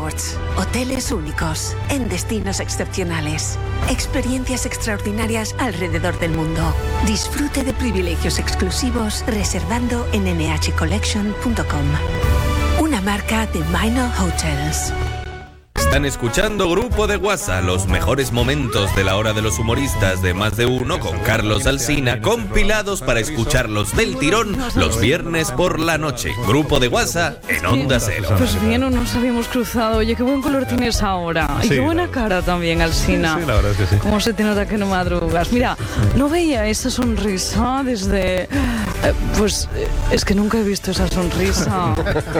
Resorts, hoteles únicos en destinos excepcionales, experiencias extraordinarias alrededor del mundo. Disfrute de privilegios exclusivos reservando en nhcollection.com. Una marca de Minor Hotels. Están escuchando Grupo de WhatsApp, los mejores momentos de la hora de los humoristas de Más de Uno con Carlos Alsina, compilados para escucharlos del tirón los viernes por la noche. Grupo de WhatsApp en Onda Cero. Pues bien, no nos habíamos cruzado. Oye, qué buen color tienes ahora. Y qué buena cara también, Alsina. Sí, la verdad es que sí. Cómo se te nota que no madrugas. Mira, no veía esa sonrisa desde... pues es que nunca he visto esa sonrisa.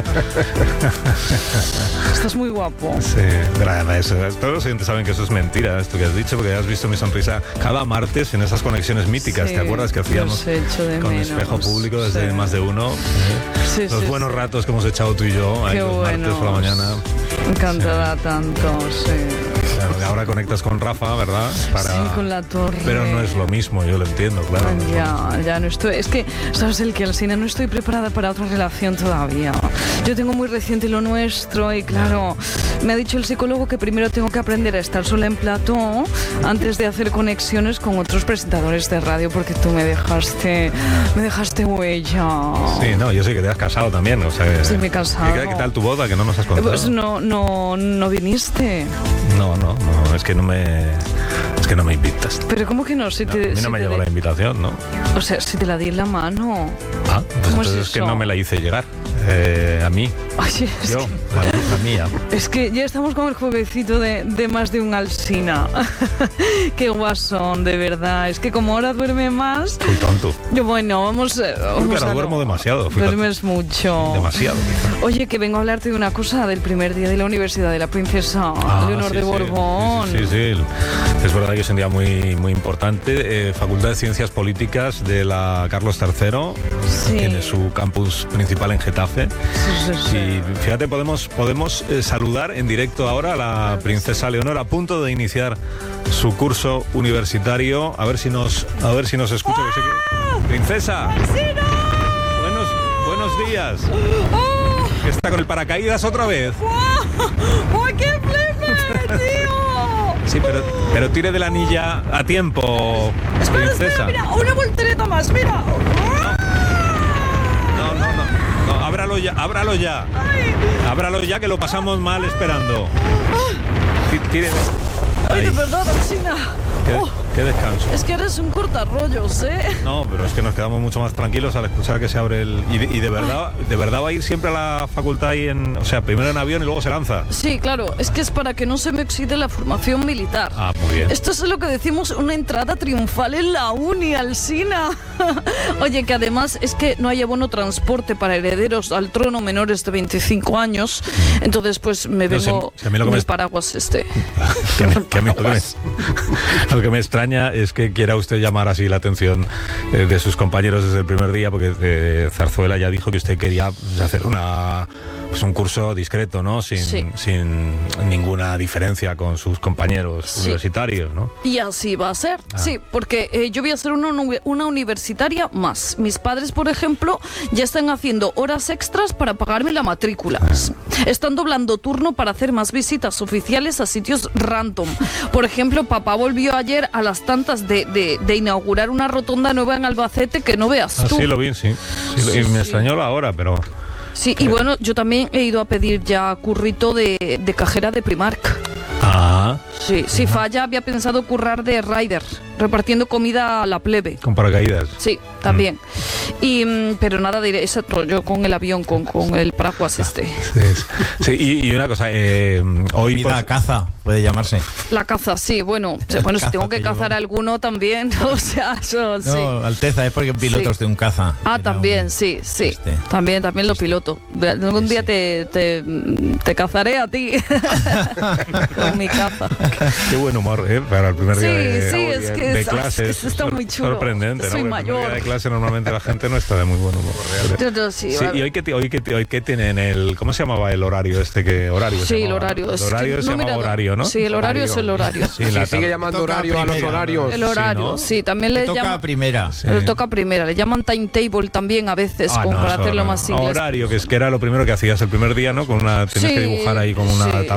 Estás muy guapo. Sí, todos los oyentes saben que eso es mentira, esto que has dicho, porque has visto mi sonrisa cada martes en esas conexiones míticas. ¿Te acuerdas que hacíamos con Espejo Público desde Más de Uno? Los buenos ratos que hemos echado tú y yo ahí los martes por la mañana. Encantada tanto, sí. Claro, ahora conectas con Rafa, ¿verdad? Sí, con la torre. Pero no es lo mismo, yo lo entiendo, claro. Ya no estoy... Es que, ¿sabes el que, Alsina? No estoy preparada para otra relación todavía. Yo tengo muy reciente lo nuestro y, claro, me ha dicho el psicólogo que primero tengo que aprender a estar sola en plató antes de hacer conexiones con otros presentadores de radio, porque tú me dejaste huella. Sí, no, yo sé que te has casado también, o sea... Sí, me he casado. ¿Qué tal tu boda, que no nos has contado? Pues no viniste. No, es que no me invitas. Pero ¿cómo que no? A mí no me llegó la invitación, ¿no? O sea, si te la di en la mano. Ah, pues entonces es que no me la hice llegar. A mí. Oye, la mía. Es que ya estamos con el jueguecito de Más de un Alsina. Qué guasón, de verdad. Es que como ahora duerme más... Fui tonto. Vamos ahora duermo demasiado. Duermes mucho. Demasiado. Oye, que vengo a hablarte de una cosa del primer día de la Universidad de la Princesa Leonor de Borbón. Sí. Es verdad que es un día muy, muy importante. Facultad de Ciencias Políticas de la Carlos III. Sí. Tiene su campus principal en Getafe. Sí. Y fíjate, podemos saludar en directo ahora a la princesa Leonor, a punto de iniciar su curso universitario. A ver si nos escucha. ¡Princesa! Buenos días. ¿Que está con el paracaídas otra vez? ¡Oh, qué flipe, tío! Sí, pero tire de la anilla a tiempo, princesa. Espera, mira, una voltereta más, mira. No, ábralo ya. Ábralo ya, que lo pasamos mal esperando. Tire. Ay, de verdad, Alsina. Qué descanso. Es que eres un cortarrollos, ¿eh? No, pero es que nos quedamos mucho más tranquilos al escuchar que se abre el... Y de verdad va a ir siempre a la facultad ahí o sea, primero en avión y luego se lanza. Sí, claro, es que es para que no se me oxide la formación militar. Ah, muy bien. Esto es lo que decimos una entrada triunfal en la uni, Alsina. Oye, que además es que no hay abono transporte para herederos al trono menores de 25 años. Entonces, pues me vengo con el paraguas que a mí lo que me extraña es que quiera usted llamar así la atención de sus compañeros desde el primer día, porque Zarzuela ya dijo que usted quería hacer un curso discreto, ¿no? Sin ninguna diferencia con sus compañeros universitarios, ¿no? Y así va a ser, sí, porque yo voy a ser una universitaria más. Mis padres, por ejemplo, ya están haciendo horas extras para pagarme la matrícula. Están doblando turno para hacer más visitas oficiales a sitios random. Por ejemplo, papá volvió ayer a las tantas de inaugurar una rotonda nueva en Albacete que no veas tú. Sí, lo vi, sí. Y me extrañó la hora, pero... Sí, y bueno, yo también he ido a pedir ya currito de cajera de Primark. Sí, Falla había pensado currar de rider, repartiendo comida a la plebe. Con paracaídas. Sí, también. Pero nada de ese rollo con el avión, con el paraguas Sí, y una cosa, hoy... La caza, puede llamarse. La caza, sí, bueno, si tengo que cazar a alguno también, o sea, eso sí. No, Alteza, es porque pilotos de un caza. También, sí. También lo piloto. Algún día te cazaré a ti con mi caza. Qué buen humor, para el primer día de clase. Eso está muy chulo. Sorprendente, soy ¿no? mayor. El primer día de clase normalmente la gente no está de muy buen humor. Y hoy que tienen ¿cómo se llamaba el horario horario? Sí, el horario. El horario se llama horario, ¿no? Sí, el horario es el horario. Sí, sigue llamando horario a los horarios. El horario, sí, también le llaman... Toca primera. Le toca primera. Le llaman timetable también a veces, para hacerlo más inglés. Horario, que era lo primero que hacías el primer día, ¿no? Tenías que dibujar ahí con una